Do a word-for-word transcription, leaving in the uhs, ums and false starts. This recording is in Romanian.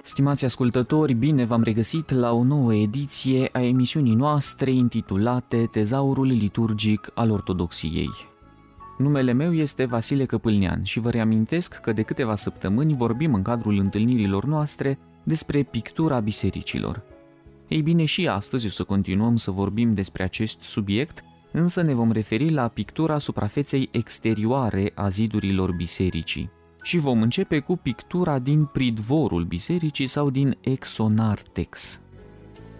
Stimați ascultători, bine v-am regăsit la o nouă ediție a emisiunii noastre intitulate Tezaurul liturgic al Ortodoxiei. Numele meu este Vasile Căpâlnean și vă reamintesc că de câteva săptămâni vorbim în cadrul întâlnirilor noastre despre pictura bisericilor. Ei bine, și astăzi o să continuăm să vorbim despre acest subiect, însă ne vom referi la pictura suprafeței exterioare a zidurilor bisericii. Și vom începe cu pictura din pridvorul bisericii sau din exonartex.